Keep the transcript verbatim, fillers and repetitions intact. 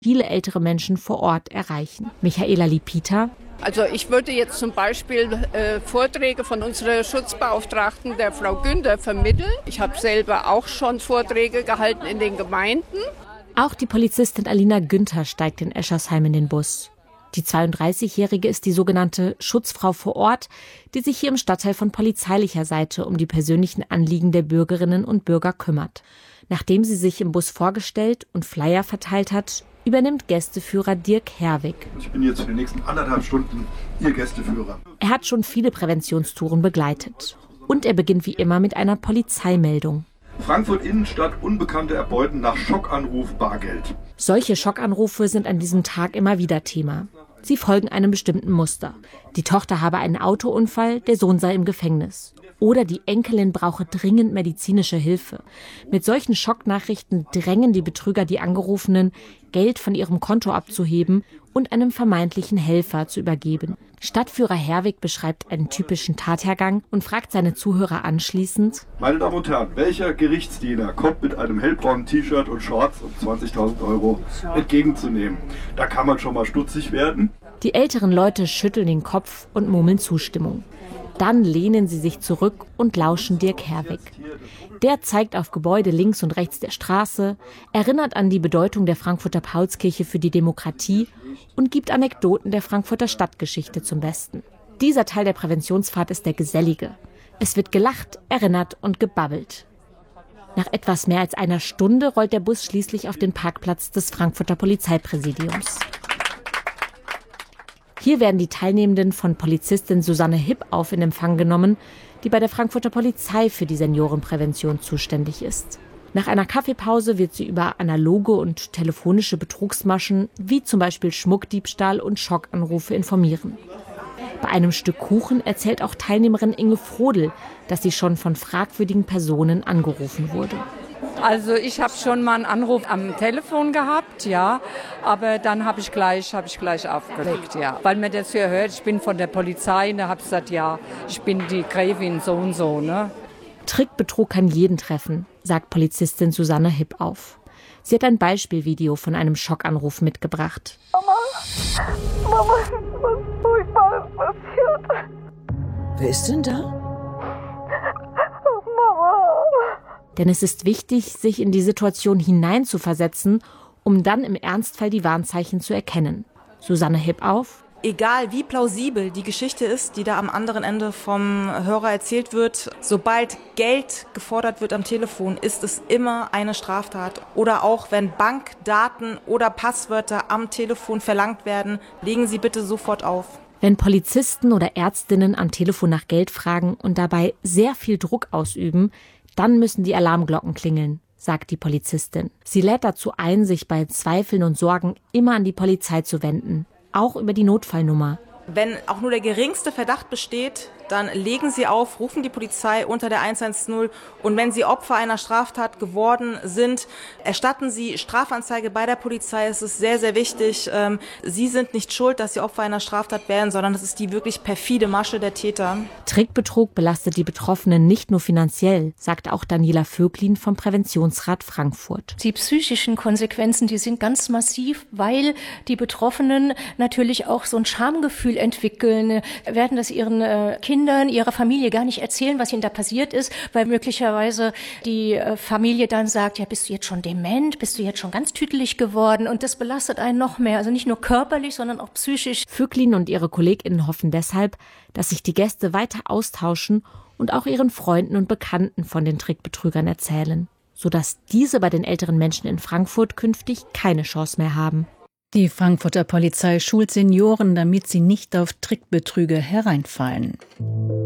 viele ältere Menschen vor Ort erreichen. Michaela Lipita: Also ich würde jetzt zum Beispiel äh, Vorträge von unserer Schutzbeauftragten, der Frau Günther, vermitteln. Ich habe selber auch schon Vorträge gehalten in den Gemeinden. Auch die Polizistin Alina Günther steigt in Eschersheim in den Bus. Die zweiunddreißigjährige ist die sogenannte Schutzfrau vor Ort, die sich hier im Stadtteil von polizeilicher Seite um die persönlichen Anliegen der Bürgerinnen und Bürger kümmert. Nachdem sie sich im Bus vorgestellt und Flyer verteilt hat, übernimmt Gästeführer Dirk Herwig. Ich bin jetzt für die nächsten anderthalb Stunden Ihr Gästeführer. Er hat schon viele Präventionstouren begleitet. Und er beginnt wie immer mit einer Polizeimeldung. Frankfurt Innenstadt, Unbekannte erbeuten nach Schockanruf Bargeld. Solche Schockanrufe sind an diesem Tag immer wieder Thema. Sie folgen einem bestimmten Muster. Die Tochter habe einen Autounfall, der Sohn sei im Gefängnis. Oder die Enkelin brauche dringend medizinische Hilfe. Mit solchen Schocknachrichten drängen die Betrüger die Angerufenen, Geld von ihrem Konto abzuheben und einem vermeintlichen Helfer zu übergeben. Stadtführer Herwig beschreibt einen typischen Tathergang und fragt seine Zuhörer anschließend: Meine Damen und Herren, welcher Gerichtsdiener kommt mit einem hellbraunen T-Shirt und Shorts um zwanzigtausend Euro entgegenzunehmen? Da kann man schon mal stutzig werden. Die älteren Leute schütteln den Kopf und murmeln Zustimmung. Dann lehnen sie sich zurück und lauschen Dirk Herwig. Der zeigt auf Gebäude links und rechts der Straße, erinnert an die Bedeutung der Frankfurter Paulskirche für die Demokratie und gibt Anekdoten der Frankfurter Stadtgeschichte zum Besten. Dieser Teil der Präventionsfahrt ist der gesellige. Es wird gelacht, erinnert und gebabbelt. Nach etwas mehr als einer Stunde rollt der Bus schließlich auf den Parkplatz des Frankfurter Polizeipräsidiums. Hier werden die Teilnehmenden von Polizistin Susanne Hippauf in Empfang genommen, die bei der Frankfurter Polizei für die Seniorenprävention zuständig ist. Nach einer Kaffeepause wird sie über analoge und telefonische Betrugsmaschen wie zum Beispiel Schmuckdiebstahl und Schockanrufe informieren. Bei einem Stück Kuchen erzählt auch Teilnehmerin Inge Frodel, dass sie schon von fragwürdigen Personen angerufen wurde. Also ich habe schon mal einen Anruf am Telefon gehabt, ja, aber dann habe ich gleich, habe ich gleich aufgelegt, ja, weil mir das hier hört. Ich bin von der Polizei, und da habe ich gesagt, ja, ich bin die Gräfin so und so, ne. Trickbetrug kann jeden treffen, sagt Polizistin Susanne Hippauf. Sie hat ein Beispielvideo von einem Schockanruf mitgebracht. Mama, Mama, was furchtbares passiert. Wer ist denn da? Mama. Denn es ist wichtig, sich in die Situation hineinzuversetzen, um dann im Ernstfall die Warnzeichen zu erkennen. Susanne Hippauf: Egal wie plausibel die Geschichte ist, die da am anderen Ende vom Hörer erzählt wird, sobald Geld gefordert wird am Telefon, ist es immer eine Straftat. Oder auch wenn Bankdaten oder Passwörter am Telefon verlangt werden, legen Sie bitte sofort auf. Wenn Polizisten oder Ärztinnen am Telefon nach Geld fragen und dabei sehr viel Druck ausüben, dann müssen die Alarmglocken klingeln, sagt die Polizistin. Sie lädt dazu ein, sich bei Zweifeln und Sorgen immer an die Polizei zu wenden, auch über die Notfallnummer. Wenn auch nur der geringste Verdacht besteht, dann legen Sie auf, rufen die Polizei unter der eins eins null. Und wenn Sie Opfer einer Straftat geworden sind, erstatten Sie Strafanzeige bei der Polizei. Es ist sehr, sehr wichtig. Ähm, Sie sind nicht schuld, dass Sie Opfer einer Straftat werden, sondern es ist die wirklich perfide Masche der Täter. Trickbetrug belastet die Betroffenen nicht nur finanziell, sagt auch Daniela Vöglin vom Präventionsrat Frankfurt. Die psychischen Konsequenzen, die sind ganz massiv, weil die Betroffenen natürlich auch so ein Schamgefühl entwickeln, werden das ihren äh, Kindern, ihrer Familie gar nicht erzählen, was ihnen da passiert ist, weil möglicherweise die äh, Familie dann sagt, ja, bist du jetzt schon dement, bist du jetzt schon ganz tüdelig geworden, und das belastet einen noch mehr, also nicht nur körperlich, sondern auch psychisch. Vöglin und ihre KollegInnen hoffen deshalb, dass sich die Gäste weiter austauschen und auch ihren Freunden und Bekannten von den Trickbetrügern erzählen, sodass diese bei den älteren Menschen in Frankfurt künftig keine Chance mehr haben. Die Frankfurter Polizei schult Senioren, damit sie nicht auf Trickbetrüger hereinfallen.